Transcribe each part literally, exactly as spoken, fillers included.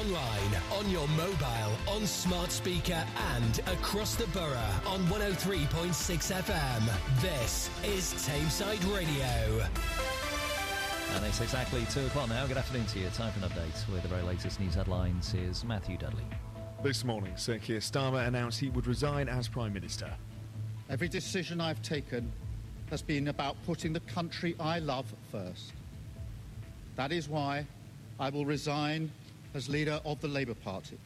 online, on your mobile, on smart speaker and across the borough on one oh three point six F M. This is Tameside Radio. And it's exactly two o'clock now. Good afternoon to you. Time for an update with the very latest news headlines. Here's Matthew Dudley. This morning, Sir Keir Starmer announced he would resign as Prime Minister. Every decision I've taken has been about putting the country I love first. That is why I will resign as leader of the Labour Party.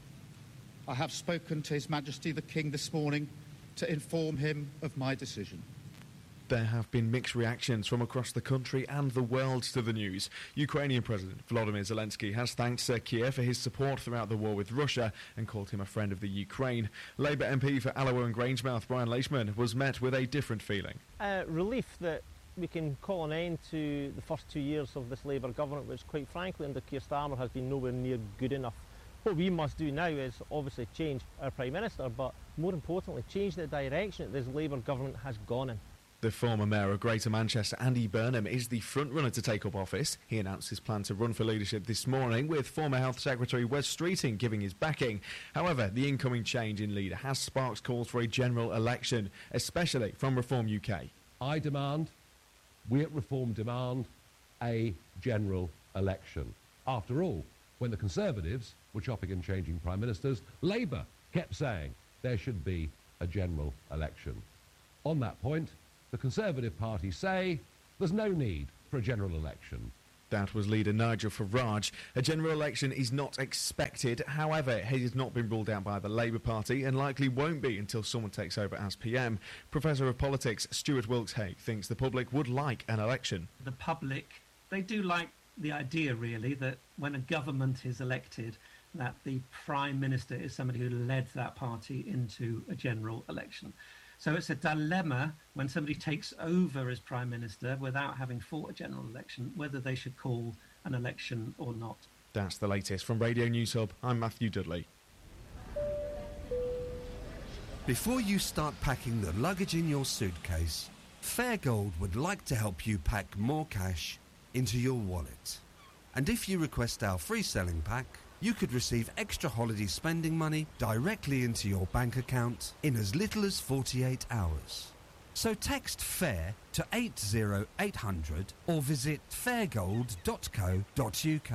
I have spoken to His Majesty the King this morning to inform him of my decision. There have been mixed reactions from across the country and the world to the news. Ukrainian President Volodymyr Zelensky has thanked Sir Keir for his support throughout the war with Russia and called him a friend of the Ukraine. Labour M P for Alloa and Grangemouth Brian Leishman was met with a different feeling. Uh, relief that we can call an end to the first two years of this Labour government, which quite frankly under Keir Starmer has been nowhere near good enough. What we must do now is obviously change our Prime Minister, but more importantly change the direction that this Labour government has gone in. The former Mayor of Greater Manchester, Andy Burnham, is the front-runner to take up office. He announced his plan to run for leadership this morning, with former Health Secretary Wes Streeting giving his backing. However, the incoming change in leader has sparked calls for a general election, especially from Reform U K. I demand, we at Reform demand, a general election. After all, when the Conservatives were chopping and changing Prime Ministers, Labour kept saying there should be a general election. On that point, the Conservative Party say there's no need for a general election. That was leader Nigel Farage. A general election is not expected. However, it has not been ruled out by the Labour Party and likely won't be until someone takes over as P M. Professor of Politics Stuart Wilkes-Hague thinks the public would like an election. The public, they do like the idea, really, that when a government is elected, that the Prime Minister is somebody who led that party into a general election. So it's a dilemma when somebody takes over as Prime Minister without having fought a general election, whether they should call an election or not. That's the latest from Radio News Hub. I'm Matthew Dudley. Before you start packing the luggage in your suitcase, Fairgold would like to help you pack more cash into your wallet. And if you request our free selling pack, you could receive extra holiday spending money directly into your bank account in as little as forty-eight hours. So text FAIR to eight zero eight hundred or visit fairgold dot co dot uk.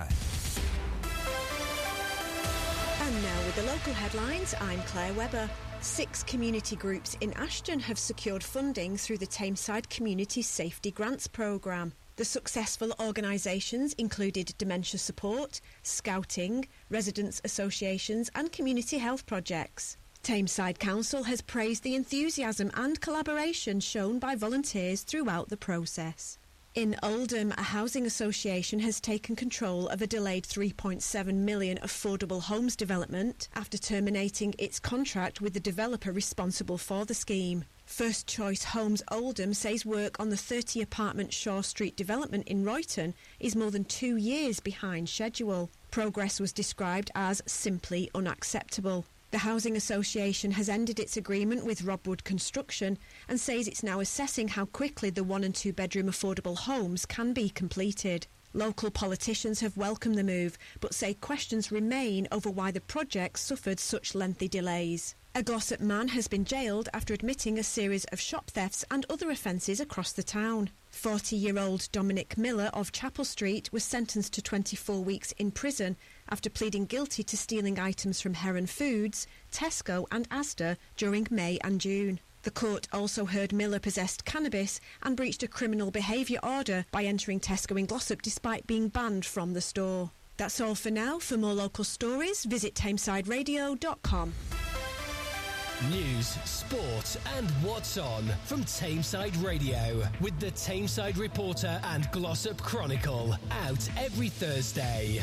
And now with the local headlines, I'm Claire Webber. Six community groups in Ashton have secured funding through the Tameside Community Safety Grants Programme. The successful organisations included dementia support, scouting, residents' associations and community health projects. Tameside Council has praised the enthusiasm and collaboration shown by volunteers throughout the process. In Oldham, a housing association has taken control of a delayed three point seven million affordable homes development after terminating its contract with the developer responsible for the scheme. First Choice Homes Oldham says work on the thirty apartment Shaw Street development in Royton is more than two years behind schedule. Progress was described as simply unacceptable. The Housing Association has ended its agreement with Robwood Construction and says it's now assessing how quickly the one and two bedroom affordable homes can be completed. Local politicians have welcomed the move, but say questions remain over why the project suffered such lengthy delays. A Glossop man has been jailed after admitting a series of shop thefts and other offences across the town. forty-year-old Dominic Miller of Chapel Street was sentenced to twenty-four weeks in prison after pleading guilty to stealing items from Heron Foods, Tesco and Asda during May and June. The court also heard Miller possessed cannabis and breached a criminal behaviour order by entering Tesco in Glossop despite being banned from the store. That's all for now. For more local stories, visit tameside radio dot com. News, sport and what's on from Tameside Radio with the Tameside Reporter and Glossop Chronicle, out every Thursday.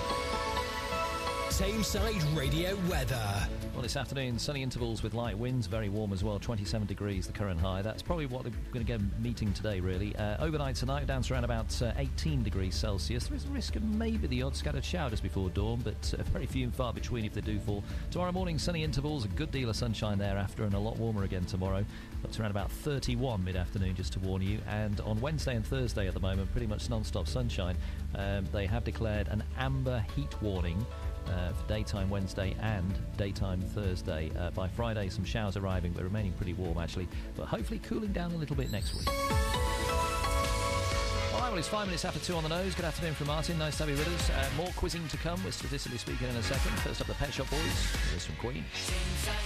Tameside Radio weather. Well, this afternoon, sunny intervals with light winds, very warm as well, twenty-seven degrees, the current high. That's probably what they're going to get meeting today, really. Uh, overnight tonight, down to around about uh, eighteen degrees Celsius. There is a risk of maybe the odd scattered showers before dawn, but uh, very few and far between if they do fall. Tomorrow morning, sunny intervals, a good deal of sunshine thereafter, and a lot warmer again tomorrow. Up to around about thirty-one mid-afternoon, just to warn you. And on Wednesday and Thursday at the moment, pretty much non-stop sunshine. Um, they have declared an amber heat warning uh, for daytime Wednesday and daytime Thursday. Uh, by Friday, some showers arriving, but remaining pretty warm, actually. But hopefully cooling down a little bit next week. All right, well, it's five minutes after two on the nose. Good afternoon from Martin. Nice to have you with us. Uh, more quizzing to come with Statistically Speaking in a second. First up, the Pet Shop Boys. This from Queen.